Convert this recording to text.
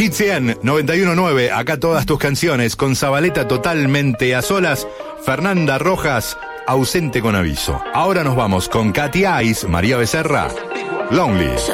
Hit 100, 91.9, acá todas tus canciones, con Zabaleta totalmente a solas, Fernanda Rojas, ausente con aviso. Ahora nos vamos con Katy Ice, María Becerra, Lonely.